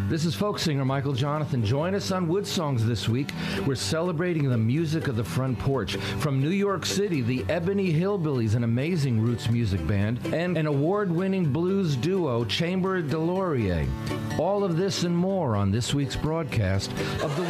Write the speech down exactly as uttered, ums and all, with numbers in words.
This is folk singer Michael Jonathan. Join us on Wood Songs this week. We're celebrating the music of the front porch. From New York City, the Ebony Hillbillies, an amazing roots music band, and an award-winning blues duo, Chamber de Laurier. All of this and more on this week's broadcast of the